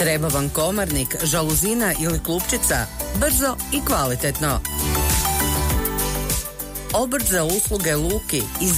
Treba vam komarnik, žaluzina ili klupčica? Brzo i kvalitetno. Obrt za usluge Luki iz